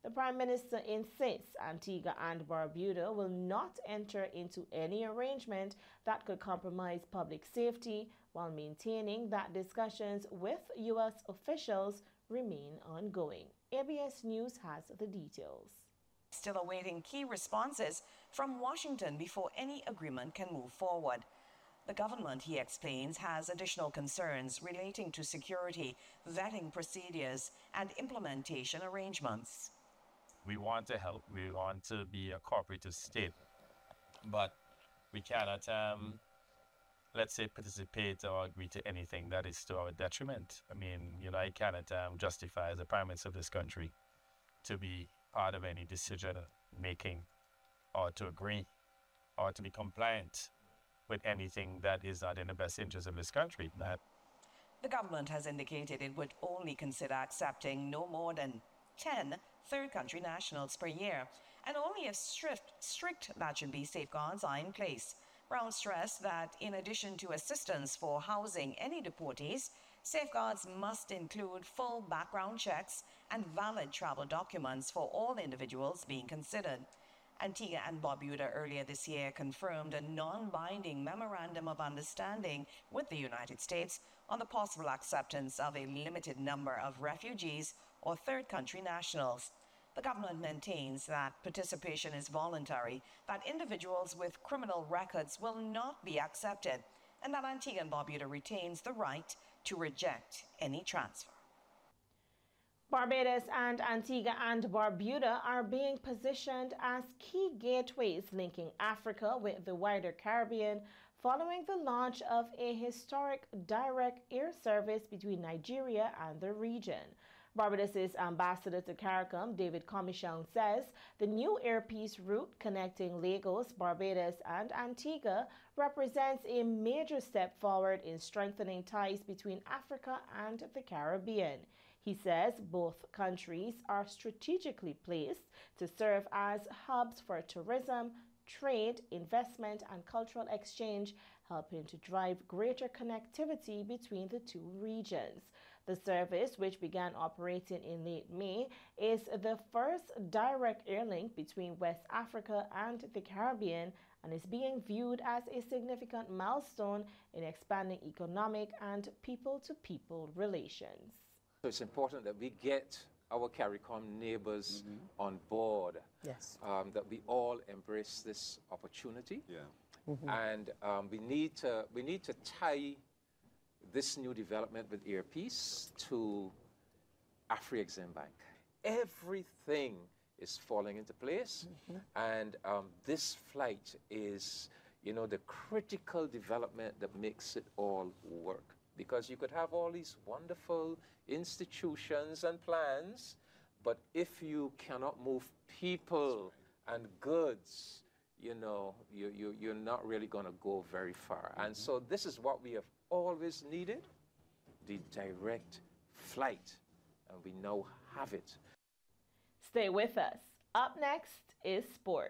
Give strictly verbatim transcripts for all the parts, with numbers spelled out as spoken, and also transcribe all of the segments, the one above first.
The Prime Minister insists Antigua and Barbuda will not enter into any arrangement that could compromise public safety while maintaining that discussions with U S officials remain ongoing. A B S News has the details. Still awaiting key responses from Washington before any agreement can move forward. The government, he explains, has additional concerns relating to security, vetting procedures, and implementation arrangements. We want to help. We want to be a cooperative state, but we cannot, um, let's say, participate or agree to anything that is to our detriment. I mean, you know, I cannot um, justify as the Prime Minister of this country to be part of any decision making or to agree or to be compliant with anything that is not in the best interest of this country. That the government has indicated it would only consider accepting no more than ten third country nationals per year, and only if strict, strict that should be safeguards are in place. Brown stressed that in addition to assistance for housing any deportees, safeguards must include full background checks and valid travel documents for all individuals being considered. Antigua and Barbuda earlier this year confirmed a non-binding memorandum of understanding with the United States on the possible acceptance of a limited number of refugees or third country nationals. The government maintains that participation is voluntary, that individuals with criminal records will not be accepted, and that Antigua and Barbuda retains the right to reject any transfer. Barbados and Antigua and Barbuda are being positioned as key gateways linking Africa with the wider Caribbean following the launch of a historic direct air service between Nigeria and the region. Barbados' ambassador to CARICOM, David Comichon, says the new Air Peace route connecting Lagos, Barbados, and Antigua represents a major step forward in strengthening ties between Africa and the Caribbean. He says both countries are strategically placed to serve as hubs for tourism, trade, investment, and cultural exchange, helping to drive greater connectivity between the two regions. The service, which began operating in late May, is the first direct air link between West Africa and the Caribbean and is being viewed as a significant milestone in expanding economic and people-to-people relations. So it's important that we get our CARICOM neighbors mm-hmm. on board. Yes. Um, that we all embrace this opportunity. Yeah. Mm-hmm. And um, we need to we need to tie this new development with Air Peace to Afrexim Bank. Everything is falling into place, mm-hmm. and um, this flight is, you know, the critical development that makes it all work. Because you could have all these wonderful institutions and plans, but if you cannot move people and goods, you know, you, you, you're not really going to go very far. Mm-hmm. And so this is what we have always needed, the direct flight, and we now have it. Stay with us. Up next is sports.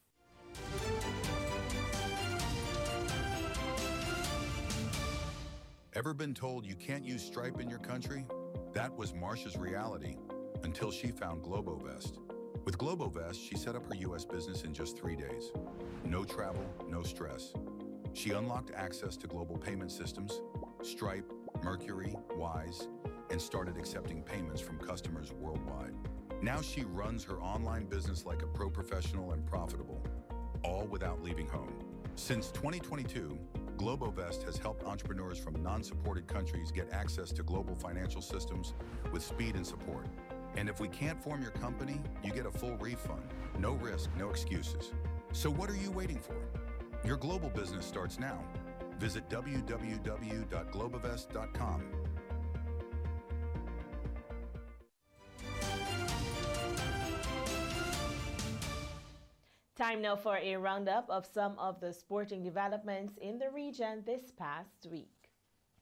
Ever been told you can't use Stripe in your country? That was Marsha's reality until she found Globovest. With Globovest, she set up her U S business in just three days. No travel, no stress. She unlocked access to global payment systems, Stripe, Mercury, Wise, and started accepting payments from customers worldwide. Now she runs her online business like a pro professional and profitable, all without leaving home. Since twenty twenty-two, Globovest has helped entrepreneurs from non-supported countries get access to global financial systems with speed and support. And if we can't form your company, you get a full refund. No risk, no excuses. So what are you waiting for? Your global business starts now. Visit w w w dot globovest dot com. Time now for a roundup of some of the sporting developments in the region this past week.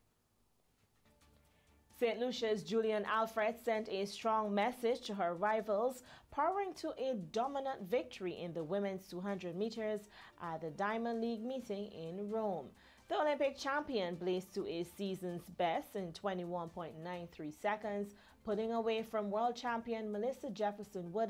Saint Lucia's Julian Alfred sent a strong message to her rivals, powering to a dominant victory in the women's two hundred meters at the Diamond League meeting in Rome. The Olympic champion blazed to a season's best in twenty-one point nine three seconds, putting away from world champion Melissa Jefferson Wood